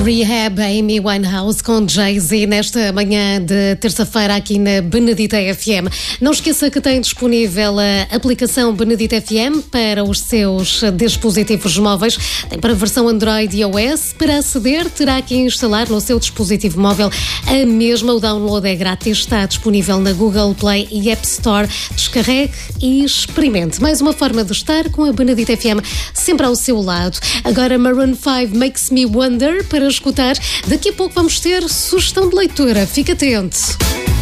Rehab, Amy Winehouse com Jay-Z nesta manhã de terça-feira aqui na Benedita FM. Não esqueça que tem disponível a aplicação Benedita FM para os seus dispositivos móveis. Tem para a versão Android e iOS. Para aceder, terá que instalar no seu dispositivo móvel a mesma. O download é grátis, está disponível na Google Play e App Store. Descarregue e experimente. Mais uma forma de estar com a Benedita FM sempre ao seu lado. Agora Maroon 5 Makes Me Wonder para escutar. Daqui a pouco vamos ter sugestão de leitura. Fique atento.